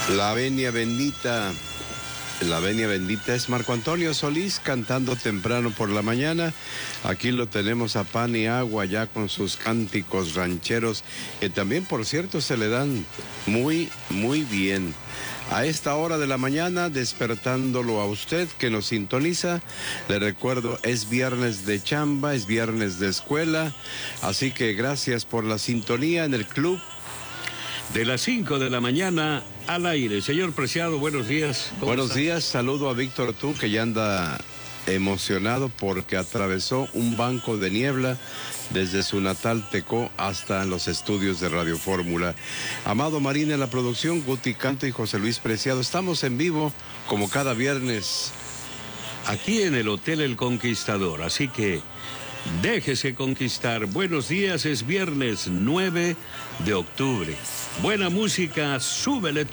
La venia bendita. La venia bendita es Marco Antonio Solís cantando temprano por la mañana. Aquí lo tenemos a pan y agua ya con sus cánticos rancheros, que también, por cierto, se le dan muy bien. A esta hora de la mañana, despertándolo a usted que nos sintoniza, le recuerdo, es viernes de chamba, es viernes de escuela, así que gracias por la sintonía en el club. De las 5 de la mañana al aire. Señor Preciado, buenos días. Buenos días, saludo a Víctor Tú, que ya anda emocionado porque atravesó un banco de niebla desde su natal Tecó hasta los estudios de Radio Fórmula. Amado Marín en la producción, Guti Canto y José Luis Preciado. Estamos en vivo como cada viernes. Aquí en el Hotel El Conquistador, así que déjese conquistar. Buenos días, es viernes 9 de octubre. Buena música, súbele tú.